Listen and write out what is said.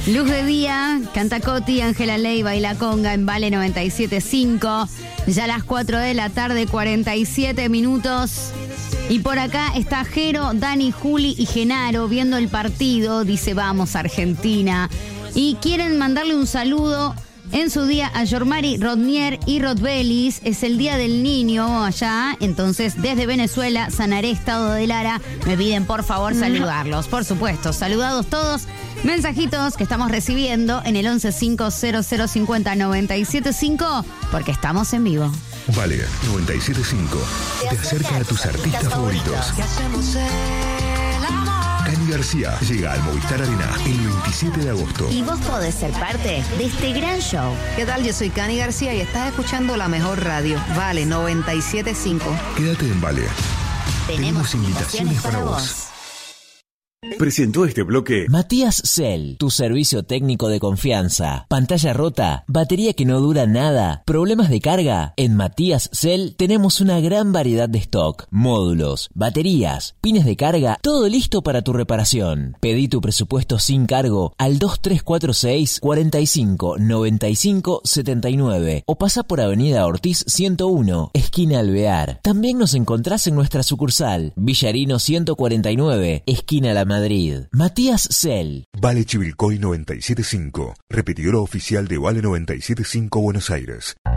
Luz de día, canta Coti, Ángela Ley, baila conga en Vale 97.5. Ya a las 4 de la tarde, 47 minutos. Y por acá está Jero, Dani, Juli y Genaro viendo el partido. Dice, vamos Argentina. Y quieren mandarle un saludo en su día a Yormari, Rodnier y Rodbelis. Es el Día del Niño allá. Entonces, desde Venezuela, Sanaré, Estado de Lara, me piden por favor saludarlos. Por supuesto, saludados todos. Mensajitos que estamos recibiendo en el 1150050975 porque estamos en vivo. Vale 97.5 te acerca a tus artistas favoritos. Cani García llega al Movistar Arena el 27 de agosto. Y vos podés ser parte de este gran show. ¿Qué tal? Yo soy Cani García y estás escuchando la mejor radio, Vale 97.5. Quédate en Vale. Tenemos invitaciones para vos. Presentó este bloque Matías Cell, tu servicio técnico de confianza. Pantalla rota, batería que no dura nada, problemas de carga. En Matías Cell tenemos una gran variedad de stock, módulos, baterías, pines de carga, todo listo para tu reparación. Pedí tu presupuesto sin cargo al 2346 45 95 79 o pasa por Avenida Ortiz 101, esquina Alvear. También nos encontrás en nuestra sucursal, Villarino 149, esquina La Madrid. Matías Cell. Vale Chivilcoy 97.5, repetidora oficial de Vale 97.5 Buenos Aires.